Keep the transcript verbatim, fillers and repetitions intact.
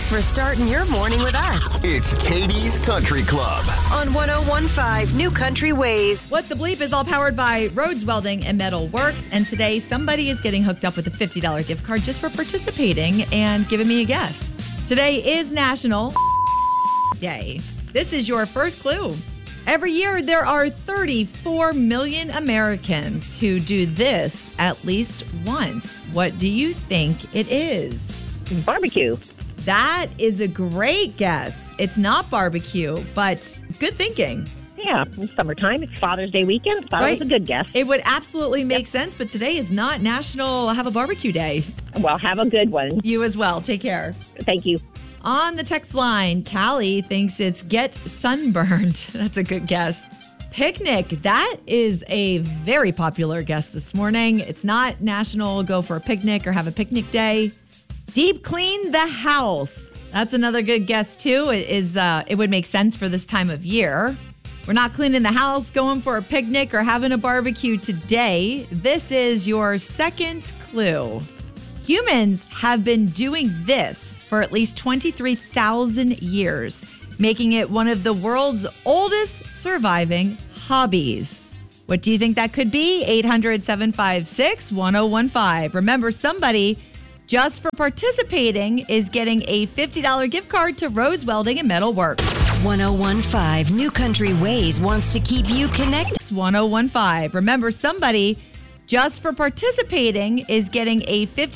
Thanks for starting your morning with us It's Katie's Country Club. on one oh one point five New Country Ways. What the Bleep is all powered by Rhodes Welding and Metal Works. And today, somebody is getting hooked up with a fifty dollars gift card just for participating and giving me a guess. Today is National Day. This is your first clue. Every year, there are thirty-four million Americans who do this at least once. What do you think it is? Barbecue. That is a great guess. It's not barbecue, but good thinking. Yeah, it's summertime. It's Father's Day weekend. Thought Right. it was a good guess. It would absolutely make sense, but today is not National Have a Barbecue Day. Well, have a good one. You as well. Take care. Thank you. On the text line, Callie thinks it's get sunburned. That's a good guess. Picnic. That is a very popular guess this morning. It's not National Go for a Picnic or Have a Picnic Day. Deep clean the house. That's another good guess, too. It is. Uh, it would make sense for this time of year. We're not cleaning the house, going for a picnic, or having a barbecue today. This is your second clue. Humans have been doing this for at least twenty-three thousand years, making it one of the world's oldest surviving hobbies. What do you think that could be? eight hundred, seven five six, one oh one five. Remember, somebody just for participating is getting a fifty dollars gift card to Rhodes Welding and Metal Works. one oh one point five New Country Ways wants to keep you connected. one oh one five. Remember, somebody just for participating is getting a fifty